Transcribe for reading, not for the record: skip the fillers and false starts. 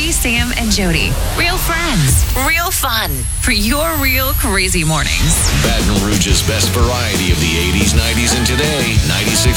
Maddie, Sam, and Jody. Real friends, real fun for your real crazy mornings. Baton Rouge's best variety of the 80s, 90s, and today. 96.9